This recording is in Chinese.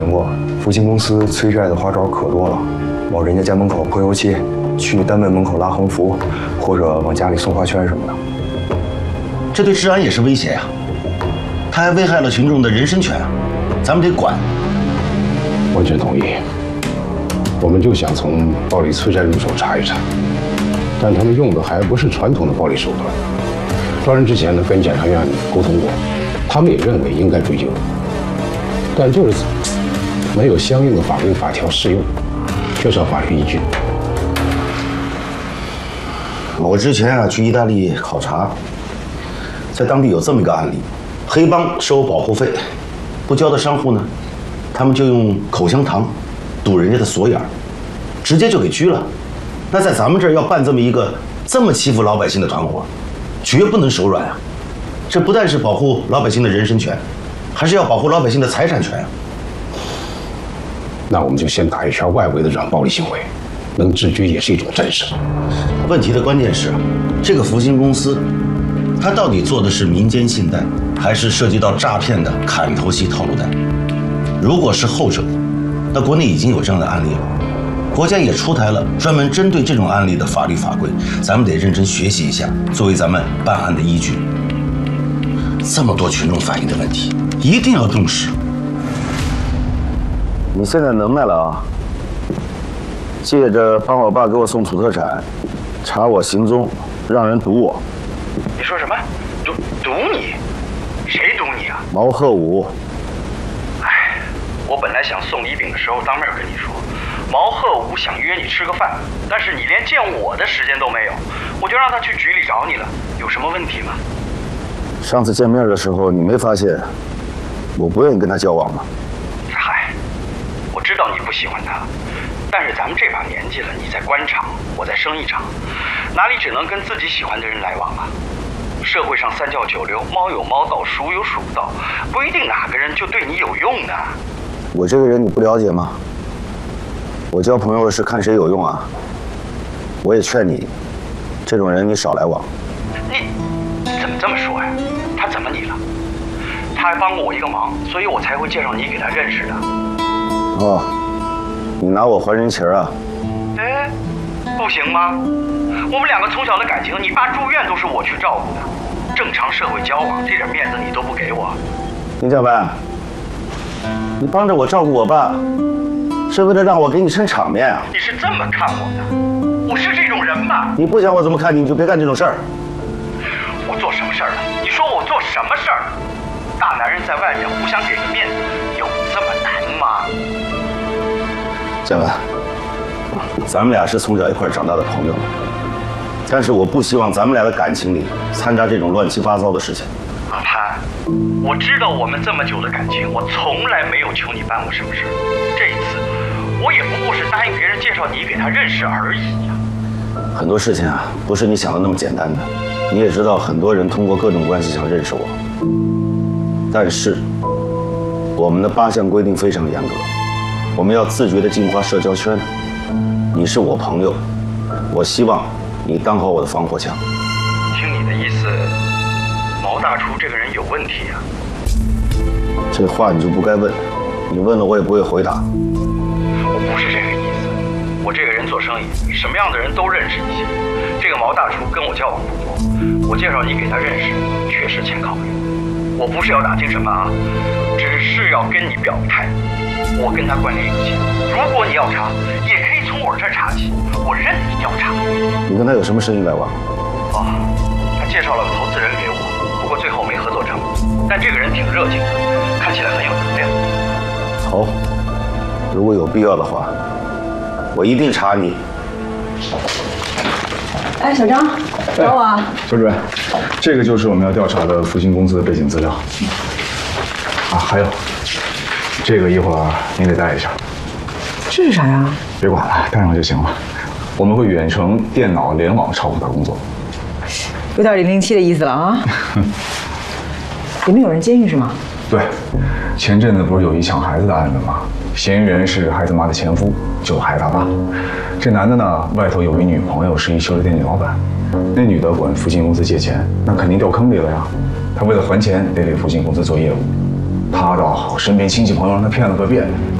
过，复兴公司催债的花招可多了，往人家家门口泼油漆，去单位门口拉横幅，或者往家里送花圈什么的。 这对治安也是威胁呀，他还危害了群众的人身权，咱们得管。 完全同意。我们就想从暴力催债入手查一查，但他们用的还不是传统的暴力手段。抓人之前呢，跟检察院沟通过，他们也认为应该追究，但就是没有相应的法规法条适用，缺少法律依据。 我之前去意大利考察，在当地有这么一个案例：黑帮收保护费，不交的商户呢，他们就用口香糖堵人家的锁眼，直接就给拘了。那在咱们这儿要办这么一个这么欺负老百姓的团伙，绝不能手软啊！这不但是保护老百姓的人身权，还是要保护老百姓的财产权啊！ 那我们就先打一圈外围的软暴力行为，能治居也是一种震慑。 问题的关键是，这个福星公司，它到底做的是民间信贷，还是涉及到诈骗的砍头息套路贷？如果是后者，那国内已经有这样的案例了，国家也出台了专门针对这种案例的法律法规，咱们得认真学习一下，作为咱们办案的依据。这么多群众反映的问题，一定要重视。你现在能耐了啊！借着帮我爸给我送土特产，查我行踪，让人堵我。 你说什么？堵你？谁堵你啊？ 毛鹤武。 哎，我本来想送礼饼的时候当面跟你说，毛鹤武想约你吃个饭，但是你连见我的时间都没有，我就让他去局里找你了。有什么问题吗？ 上次见面的时候，你没发现我不愿意跟他交往吗？ 嗨，我知道你不喜欢他，但是咱们这把年纪了，你在官场，我在生意场，哪里只能跟自己喜欢的人来往啊？社会上三教九流，猫有猫道，鼠有鼠道，不一定哪个人就对你有用呢。 我这个人你不了解吗？我交朋友是看谁有用啊。我也劝你，这种人你少来往。 你怎么这么说呀？他怎么你了？他还帮过我一个忙，所以我才会介绍你给他认识的。 哦，你拿我还人情啊？ 哎，不行吗？我们两个从小的感情，你爸住院都是我去照顾的，正常社会交往这点面子你都不给我。 林小白，你帮着我照顾我爸，是为了让我给你撑场面啊？ 你是这么看我的？我是这种人吗？ 你不想我怎么看你，你就别干这种事儿。 我做什么事儿了？你说我做什么事儿？大男人在外面互相给个面子，有这么难吗？ 小白，咱们俩是从小一块长大的朋友，但是我不希望咱们俩的感情里掺杂这种乱七八糟的事情。 阿潘，我知道我们这么久的感情，我从来没有求你办过什么事。这一次，我也不过是答应别人介绍你给他认识而已呀。 很多事情啊，不是你想的那么简单的。你也知道，很多人通过各种关系想认识我，但是我们的8项规定非常严格，我们要自觉地净化社交圈。你是我朋友，我希望你当好我的防火墙。 听你的意思，毛大厨这个人有问题呀？ 这话你就不该问，你问了我也不会回答。 我不是这个意思，我这个人做生意，什么样的人都认识一些。这个毛大厨跟我交往不多，我介绍你给他认识，确实欠考虑。我不是要打听什么啊，只是要跟你表态，我跟他关联有限。如果你要查，也可以从我这儿查起，我任你调查。 你跟他有什么生意来往？ 哦，他介绍了个投资人给我，不过最后没合作成。但这个人挺热情的，看起来很有能量。 好，如果有必要的话，我一定查你。 哎，小张，找我啊？ 周主任，这个就是我们要调查的复兴公司的背景资料。啊，还有，这个一会儿您得带一下。 这是啥呀？ 别管了，带上就行了。我们会远程电脑联网照顾他工作。 有点007的意思了啊！里面有人监狱是吗？ 对，前阵子不是有一抢孩子的案子吗？嫌疑人是孩子妈的前夫，就是孩子他爸。这男的呢，外头有一女朋友，是一修车店的老板。那女的管复兴公司借钱，那肯定掉坑里了呀。他为了还钱，得给复兴公司做业务。 他倒好，身边亲戚朋友让他骗了个遍。